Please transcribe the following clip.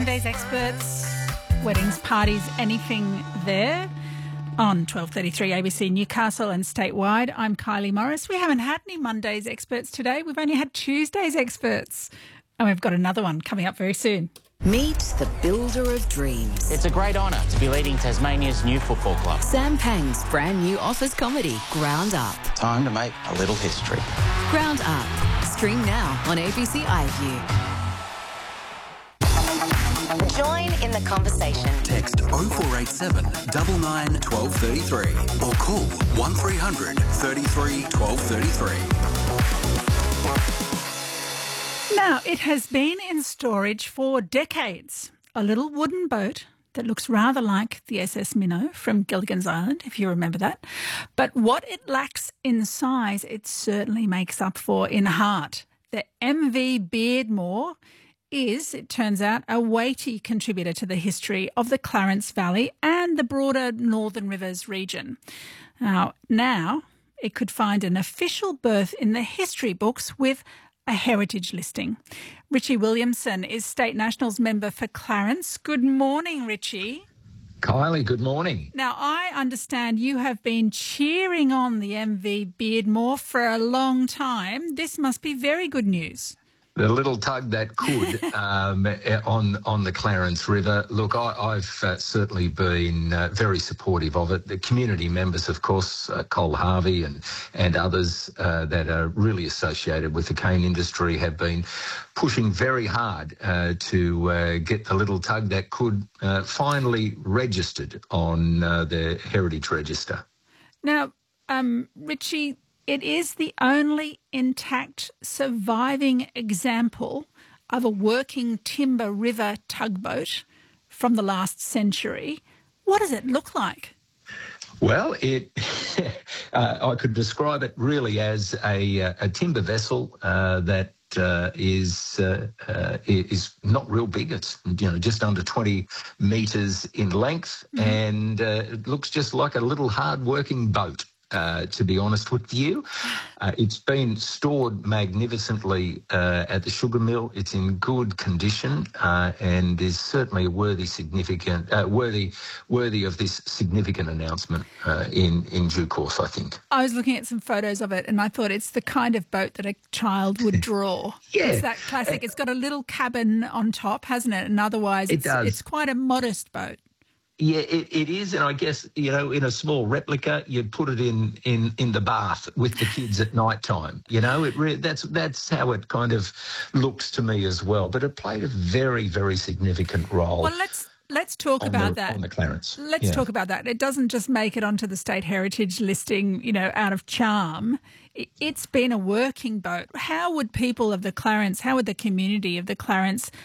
Today's experts, weddings, parties, anything there on 12:33 ABC Newcastle and statewide. I'm Kylie Morris. We haven't had any Monday's experts today. We've only had Tuesday's experts. And we've got another one coming up very soon. Meet the builder of dreams. It's a great honour to be leading Tasmania's new football club. Sam Pang's brand new office comedy, Ground Up. Time to make a little history. Ground Up. Stream now on ABC iView. Join in the conversation. Text 0487 99 1233 or call 1300 33 1233. Now, it has been in storage for decades. A little wooden boat that looks rather like the SS Minnow from Gilligan's Island, if you remember that. But what it lacks in size, it certainly makes up for in heart. The MV Beardmore is, it turns out, a weighty contributor to the history of the Clarence Valley and the broader Northern Rivers region. Now it could find an official berth in the history books with a heritage listing. Richie Williamson is State Nationals member for Clarence. Good morning, Richie. Kylie, good morning. Now, I understand you have been cheering on the MV Beardmore for a long time. This must be very good news. The little tug that could on the Clarence River. Look, I've certainly been very supportive of it. The community members, of course, Cole Harvey and others that are really associated with the cane industry have been pushing very hard to get the little tug that could finally registered on the Heritage Register. Now, Richie, it is the only intact surviving example of a working timber river tugboat from the last century. What does it look like? Well, I could describe it really as a timber vessel that is not real big. It's just under 20 metres in length, and it looks just like a little hard-working boat. To be honest with you, it's been stored magnificently at the sugar mill. It's in good condition and is certainly a worthy of this significant announcement in due course, I think. I was looking at some photos of it and I thought it's the kind of boat that a child would draw. Yeah. It's that classic. It's got a little cabin on top, hasn't it? And otherwise it's quite a modest boat. Yeah, it is, and I guess, in a small replica, you'd put it in the bath with the kids at night time. That's how it kind of looks to me as well. But it played a very, very significant role. Well, let's talk about that. On the Clarence. Let's talk about that. It doesn't just make it onto the state heritage listing, out of charm. It's been a working boat. How would people of the Clarence, how would the community of the Clarence